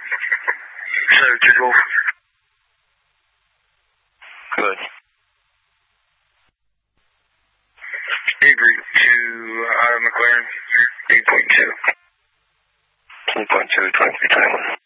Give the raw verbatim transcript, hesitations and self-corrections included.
So, Jude Wolf. Good. Avery to uh, McLaren, eight point two. eight point two, twenty-three twenty-one.